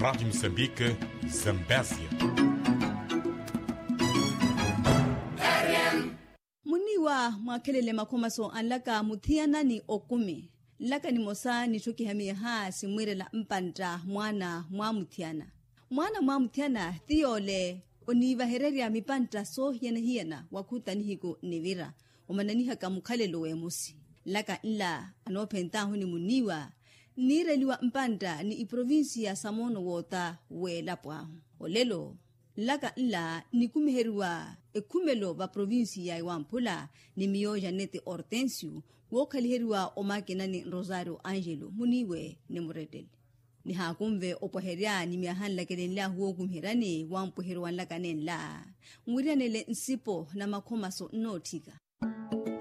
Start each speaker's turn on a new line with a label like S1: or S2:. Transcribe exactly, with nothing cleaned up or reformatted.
S1: Rádio Moçambique, Zambésia.
S2: Muniwa mwakelele makomaso anlaka muthiana ni okume. Laka ni mosa ni choki hamia haa simwere la mpanta mwana mwa muthiana. Mwana mwa muthiana thiole oniva hereria mipanta so hiena hiena wakuta nihiku nevira. Omananiha kamukhalelo wemusi. Laka ila anopenta huni muniwa nireliwa mpanta ni iprovinsi ya Samono wota wela pwa. Olelo laka ila ni kumiherwa ekumelo va provinsi ya Iwampula ni miyo Janete Hortensio wokaliherwa omakena ni Rosario Angelo muniwe ni muredeli. Ni hakumve opoheria ni miahan lakelenla huo kumherani wampuherwa lakanen la. Mwirianele nsipo na makomaso notika.